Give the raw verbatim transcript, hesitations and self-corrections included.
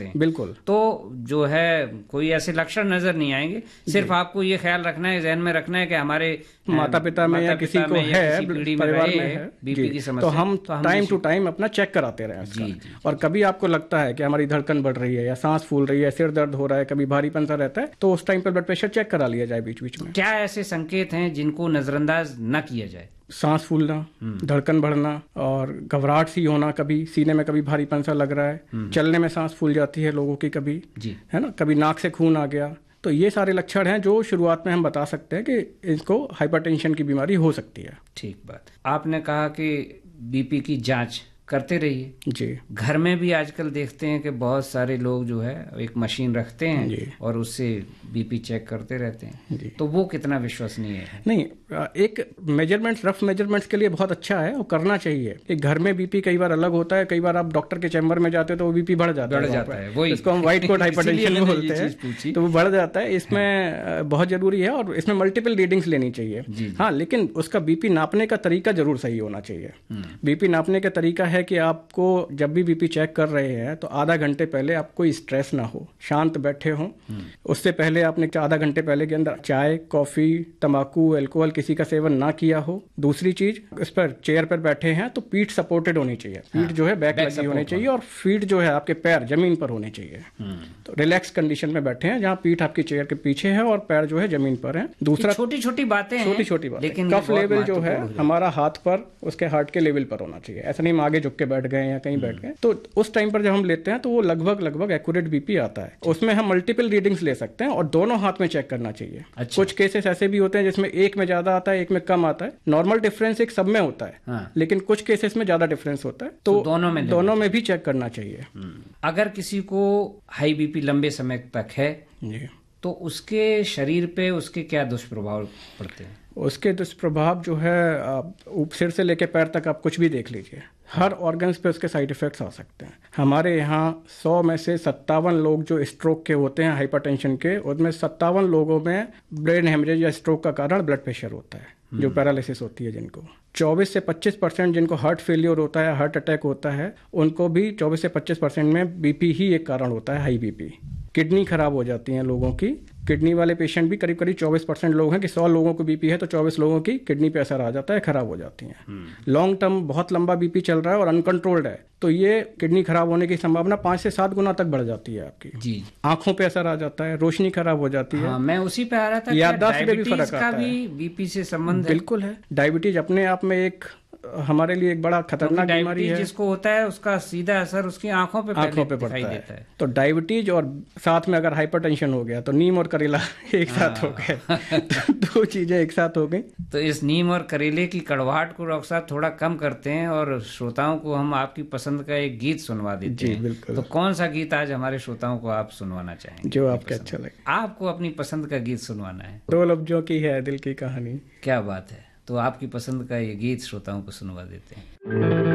सकते हैं। बिल्कुल। तो जो है कोई ऐसे लक्षण नजर नहीं आएंगे, सिर्फ आपको ये ख्याल रखना है, जहन में रखना है कि हमारे माता पिता में या किसी को है, परिवार में है बीपी की समस्या, तो हम टाइम टू टाइम अपना चेक कराते रहें इसका। जी, जी, और कभी आपको लगता है कि हमारी धड़कन बढ़ रही है या सांस फूल रही है, सिर दर्द हो रहा है, कभी भारीपन सा रहता है, तो उस टाइम पर ब्लड प्रेशर चेक करा लिया जाए बीच बीच में। क्या ऐसे संकेत हैं जिनको नजरअंदाज न किया जाए? सांस फूलना, धड़कन बढ़ना और घबराहट सी होना, कभी सीने में कभी भारीपन सा लग रहा है, चलने में सांस फूल जाती है लोगों की कभी, है ना, कभी नाक से खून आ गया, तो ये सारे लक्षण हैं जो शुरुआत में हम बता सकते हैं कि इसको हाइपरटेंशन की बीमारी हो सकती है। ठीक बात। आपने कहा कि बीपी की जांच करते रहिए। जी। घर में भी आजकल देखते हैं कि बहुत सारे लोग जो है एक मशीन रखते हैं और उससे बीपी चेक करते रहते हैं। जी। तो वो कितना विश्वसनीय है? नहीं, एक मेजरमेंट्स, रफ मेजरमेंट्स के लिए बहुत अच्छा है और करना चाहिए। एक घर में बीपी कई बार अलग होता है, कई बार आप डॉक्टर के चैम्बर में जाते हैं तो वो बीपी बढ़ जाता बढ़ जाता है, वही इसको हम व्हाइट कोट हाइपरटेंशन बोलते हैं, तो वो बढ़ जाता है। इसमें बहुत जरूरी है और इसमें मल्टीपल रीडिंग्स लेनी चाहिए। हाँ, लेकिन उसका बीपी नापने का तरीका जरूर सही होना चाहिए। बीपी नापने का तरीका है कि आपको जब भी बीपी चेक कर रहे हैं तो आधा घंटे पहले आप कोई स्ट्रेस ना हो, शांत बैठे हो। उससे पहले आपने आधा घंटे पहले के अंदर चाय, कॉफी, तंबाकू, अल्कोहल किसी का सेवन ना किया हो। दूसरी चीज, इस पर चेयर पर बैठे हैं तो पीठ सपोर्टेड होनी चाहिए, पीठ जो है बैक लगी होनी चाहिए और फीट जो है आपके पैर जमीन पर होने चाहिए। तो रिलैक्स कंडीशन में बैठे हैं जहाँ पीठ आपकी चेयर के पीछे है और पैर जो है जमीन पर है। दूसरा, छोटी छोटी बातें, छोटी छोटी बातें, कफ लेवल जो है हमारा हाथ पर उसके हार्ट के लेवल पर होना चाहिए। ऐसा नहीं आगे झुक के बैठ गए या कहीं बैठ गए, तो उस टाइम पर जब हम लेते हैं तो वो लगभग लगभग एक्यूरेट बीपी आता है। उसमें हम मल्टीपल रीडिंग्स ले सकते हैं और दोनों हाथ में चेक करना चाहिए। अच्छा। कुछ केसेस ऐसे भी होते हैं जिसमें एक में ज्यादा आता है, एक में कम आता है। नॉर्मल डिफरेंस एक सब में होता है। हाँ। लेकिन कुछ केसेस में ज्यादा डिफरेंस होता है, तो, तो दोनों में दोनों में भी चेक करना चाहिए। अगर किसी को हाई बीपी लंबे समय तक है तो उसके शरीर पे उसके क्या दुष्प्रभाव पड़ते हैं? उसके दुष्प्रभाव जो है, आप सिर से लेकर पैर तक आप कुछ भी देख लीजिए, हर ऑर्गन्स पे उसके साइड इफेक्ट्स आ सकते हैं। हमारे यहाँ सौ में से सत्तावन लोग जो स्ट्रोक के होते हैं, हाइपरटेंशन के, उनमें सत्तावन लोगों में ब्रेन हेमरेज या स्ट्रोक का कारण ब्लड प्रेशर होता है, जो पैरालिसिस होती है जिनको। चौबीस से पच्चीस परसेंट जिनको हार्ट फेलियर होता है, हार्ट अटैक होता है, उनको भी चौबीस से पच्चीस परसेंट में बीपी ही एक कारण होता है, हाई बीपी। किडनी खराब हो जाती हैं लोगों की। किडनी वाले पेशेंट भी करीब करीब चौबीस परसेंट लोग हैं कि सौ लोगों को बीपी है तो चौबीस लोगों की किडनी पे असर आ जाता है, खराब हो जाती हैं। लॉन्ग टर्म बहुत लंबा बीपी चल रहा है और अनकंट्रोल्ड है तो ये किडनी खराब होने की संभावना पांच से सात गुना तक बढ़ जाती है आपकी। जी। आंखों पे असर आ जाता है, रोशनी खराब हो जाती है। हाँ, मैं उसी पे आ रहा था, याददाश्त पे भी फर्क आता है। बीपी से संबंध बिल्कुल है। डायबिटीज अपने आप में एक हमारे लिए एक बड़ा खतरनाक बीमारी है। जिसको होता है उसका सीधा असर उसकी आंखों पे आंखों पे पड़ता है।, है तो डायबिटीज और साथ में अगर हाइपरटेंशन हो गया तो नीम और करेला एक साथ हो गए तो दो चीजें एक साथ हो गई। तो इस नीम और करेले की कड़वाहट को डॉक्टर साहब थोड़ा कम करते हैं और श्रोताओं को हम आपकी पसंद का एक गीत सुनवा देते हैं। बिल्कुल। तो कौन सा गीत आज हमारे श्रोताओं को आप सुनवाना चाहेंगे? जो आपको अच्छा लगे। आपको अपनी पसंद का गीत सुनवाना है। दो लफ्जों की है दिल की कहानी। क्या बात है, तो आपकी पसंद का ये गीत श्रोताओं को सुनवा देते हैं।